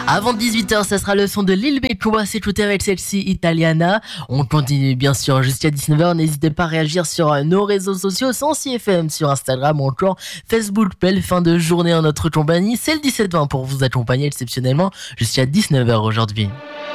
Avant 18h, ça sera le son de Lil B qu'on va s'écouter avec celle-ci, Italiana. On continue bien sûr jusqu'à 19h. N'hésitez pas à réagir sur nos réseaux sociaux, Sensi FM sur Instagram ou encore Facebook. Belle fin de journée en notre compagnie. C'est le 17-20 pour vous accompagner exceptionnellement jusqu'à 19h aujourd'hui.